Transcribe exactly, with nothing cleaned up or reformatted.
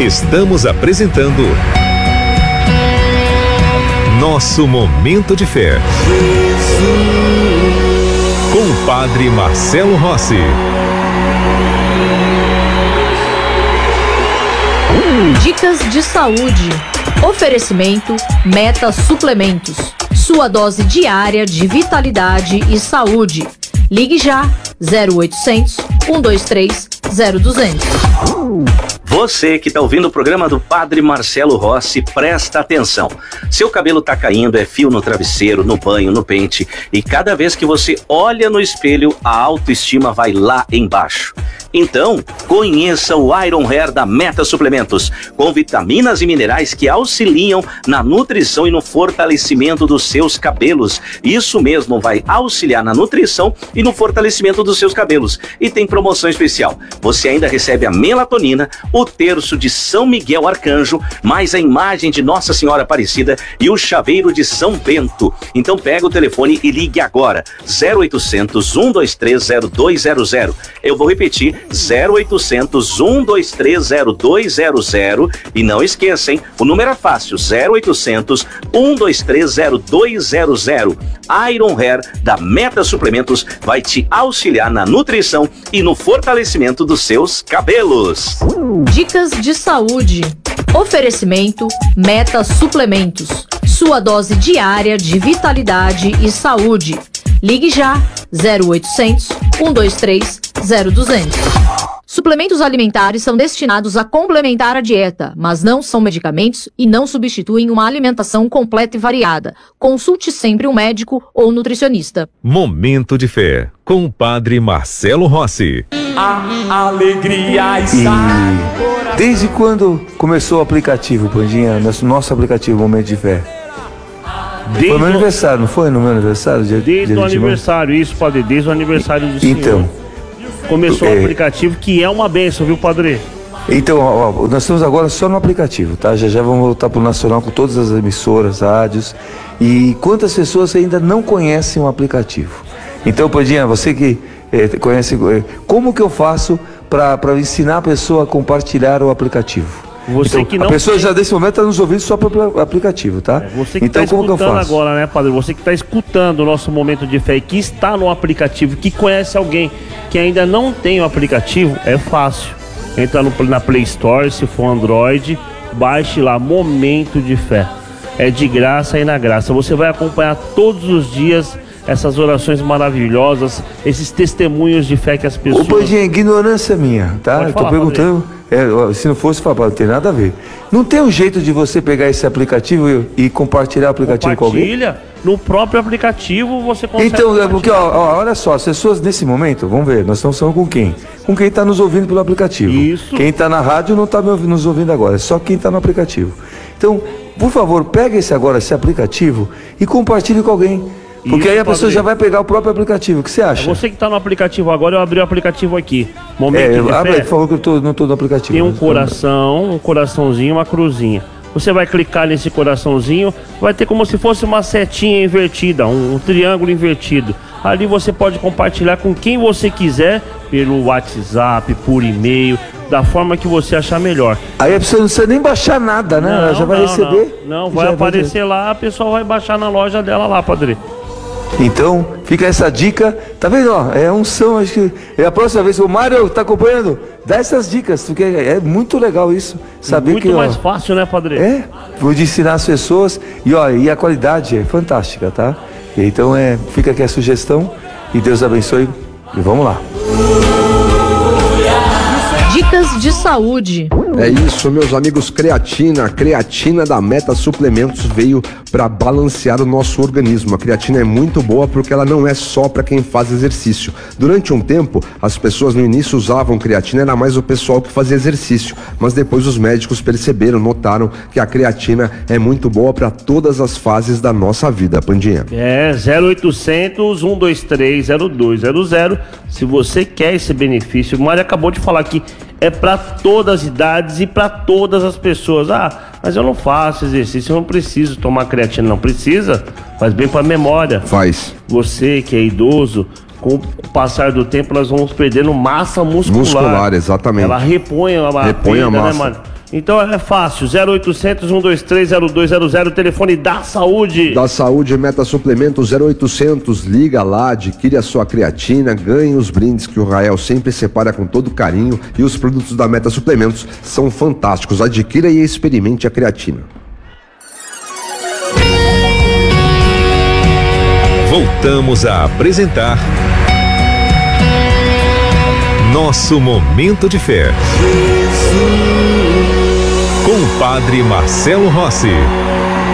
Estamos apresentando Nosso Momento de Fé, com o Padre Marcelo Rossi. Dicas de saúde. Oferecimento Meta Suplementos. Sua dose diária de vitalidade e saúde. Ligue já zero oitocentos, um dois três, zero duzentos. Você que está ouvindo o programa do Padre Marcelo Rossi, presta atenção. Seu cabelo está caindo, é fio no travesseiro, no banho, no pente. E cada vez que você olha no espelho, a autoestima vai lá embaixo. Então, conheça o Iron Hair da Meta Suplementos, com vitaminas e minerais que auxiliam na nutrição e no fortalecimento dos seus cabelos. Isso mesmo, vai auxiliar na nutrição e no fortalecimento dos seus cabelos. E tem promoção especial. Você ainda recebe a melatonina, o terço de São Miguel Arcanjo, mais a imagem de Nossa Senhora Aparecida e o chaveiro de São Bento. Então pega o telefone e ligue agora, zero oitocentos, um dois três, zero dois zero zero. Eu vou repetir, zero oitocentos, um dois três, zero dois zero zero. E não esqueça, hein? O número é fácil, zero oitocentos, um dois três, zero dois zero zero. Iron Hair da Meta Suplementos vai te auxiliar na nutrição e no fortalecimento dos seus cabelos. Dicas de saúde. Oferecimento Meta Suplementos. Sua dose diária de vitalidade e saúde. Ligue já zero oitocentos, um dois três, zero duzentos. Suplementos alimentares são destinados a complementar a dieta, mas não são medicamentos e não substituem uma alimentação completa e variada. Consulte sempre um médico ou nutricionista. Momento de Fé, com o Padre Marcelo Rossi. A alegria está. E desde quando começou o aplicativo, Pandinha? Nosso, nosso aplicativo Momento de Fé? Desde foi meu o... aniversário, não foi no meu aniversário? Dia, desde dia o aniversário, isso, Padre, desde o aniversário do senhor. Então. Começou é... o aplicativo, que é uma benção, viu, Padre? Então, ó, ó, nós estamos agora só no aplicativo, tá? Já já vamos voltar pro Nacional com todas as emissoras, rádios. E quantas pessoas ainda não conhecem o aplicativo? Então, Pandinha, você que é, conhece, é, como que eu faço para ensinar a pessoa a compartilhar o aplicativo? Você então, que não a pessoa tem... já nesse momento está nos ouvindo só pelo aplicativo, tá? É, você que então, está como escutando que eu faço? agora, né, Padre? Você que está escutando o nosso Momento de Fé e que está no aplicativo, que conhece alguém que ainda não tem o aplicativo, é fácil. Entra no, na Play Store, se for Android, baixe lá Momento de Fé. É de graça e na graça. Você vai acompanhar todos os dias essas orações maravilhosas, esses testemunhos de fé que as pessoas... Ô, Pandinha, ignorância minha, tá? Pode eu tô falar, perguntando, é, se não fosse falar, não tem nada a ver. Não tem um jeito de você pegar esse aplicativo e, e compartilhar o aplicativo com alguém? Compartilha, no próprio aplicativo você consegue. Então, é porque, ó, ó, olha só, as pessoas nesse momento, vamos ver, nós estamos falando com quem? Com quem está nos ouvindo pelo aplicativo. Isso. Quem está na rádio não está nos ouvindo agora, é só quem está no aplicativo. Então, por favor, pega esse agora, esse aplicativo e compartilhe com alguém. Porque Isso, aí a pessoa Padre. já vai pegar o próprio aplicativo. O que você acha? Você que está no aplicativo agora, eu abri o aplicativo aqui. Momento É, de abre, Fé. por favor, que eu tô, não estou no aplicativo. Tem um coração, um coraçãozinho, uma cruzinha. Você vai clicar nesse coraçãozinho, vai ter como se fosse uma setinha invertida, um, um triângulo invertido. Ali você pode compartilhar com quem você quiser, pelo WhatsApp, por e-mail, da forma que você achar melhor. Aí a pessoa não precisa nem baixar nada, né? Não, Ela já vai não, receber. Não, não vai já aparecer vai... lá, a pessoa vai baixar na loja dela lá, Padre. Então, fica essa dica. Tá vendo, ó? É unção, acho que é a próxima vez. O Mário tá acompanhando? Dá essas dicas, porque é muito legal isso. Saber muito que, mais ó, fácil, né, Padre? É, vou de ensinar as pessoas. E, ó, e a qualidade é fantástica, tá? Então, é, fica aqui a sugestão. E Deus abençoe. E vamos lá. Dicas de saúde. É isso, meus amigos. Creatina, a creatina da Meta Suplementos veio para balancear o nosso organismo. A creatina é muito boa porque ela não é só para quem faz exercício. Durante um tempo, as pessoas no início usavam creatina, era mais o pessoal que fazia exercício, mas depois os médicos perceberam, notaram que a creatina é muito boa para todas as fases da nossa vida, Pandinha. É, zero oitocentos, um dois três, zero dois zero zero. Se você quer esse benefício, o Mário acabou de falar que é para todas as idades e para todas as pessoas. Ah, mas eu não faço exercício, eu não preciso tomar creatina. Não precisa, faz bem para a memória. Faz. Você que é idoso, com o passar do tempo nós vamos perdendo massa muscular. Muscular, exatamente. Ela repõe a, repõe perda, a massa. né, mano? Então é fácil, zero oitocentos, um dois três, zero dois zero zero, telefone da saúde. Da Saúde Meta Suplementos, zero oitocentos, liga lá, adquire a sua creatina, ganhe os brindes que o Rael sempre separa com todo carinho, e os produtos da Meta Suplementos são fantásticos. Adquira e experimente a creatina. Voltamos a apresentar Nosso Momento de Fé. Com o Padre Marcelo Rossi.